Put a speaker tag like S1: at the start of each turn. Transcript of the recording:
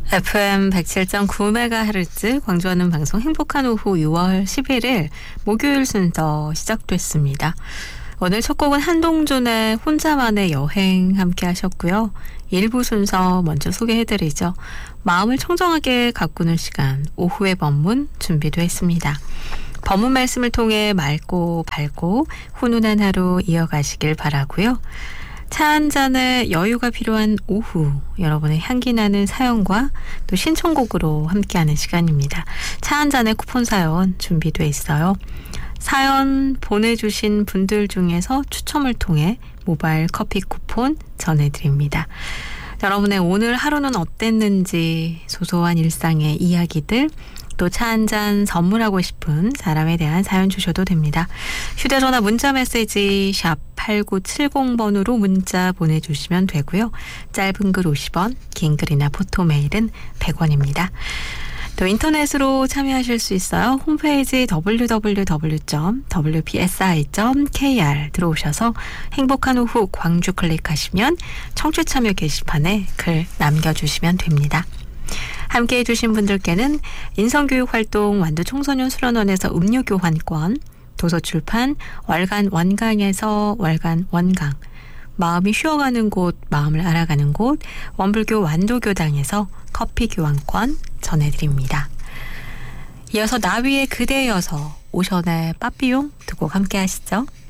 S1: FM 107.9MHz 광주하는 방송 행복한 오후 6월 11일 목요일 순서 시작됐습니다. 오늘 첫 곡은 한동준의 혼자만의 여행 함께 하셨고요. 1부 순서 먼저 소개해드리죠. 마음을 청정하게 가꾸는 시간 오후의 법문 준비도 했습니다. 법문 말씀을 통해 맑고 밝고 훈훈한 하루 이어가시길 바라고요. 차 한 잔에 여유가 필요한 오후, 여러분의 향기 나는 사연과 또 신청곡으로 함께하는 시간입니다. 차 한 잔의 쿠폰 사연 준비돼 있어요. 사연 보내주신 분들 중에서 추첨을 통해 모바일 커피 쿠폰 전해드립니다. 여러분의 오늘 하루는 어땠는지, 소소한 일상의 이야기들, 또 차 한 잔 선물하고 싶은 사람에 대한 사연 주셔도 됩니다. 휴대전화 문자메시지 샵 8970번으로 문자 보내주시면 되고요. 짧은 글 50원, 긴 글이나 포토메일은 100원입니다. 또 인터넷으로 참여하실 수 있어요. 홈페이지 www.wpsi.kr 들어오셔서 행복한 오후 광주 클릭하시면 청취 참여 게시판에 글 남겨주시면 됩니다. 함께해 주신 분들께는 인성교육활동 완도청소년 수련원에서 음료 교환권, 도서출판 월간 원강에서 월간 원강, 마음이 쉬어가는 곳, 마음을 알아가는 곳, 원불교 완도교당에서 커피 교환권 전해드립니다. 이어서 나위의 그대여서 오션의 빠삐용 두 곡 함께 하시죠.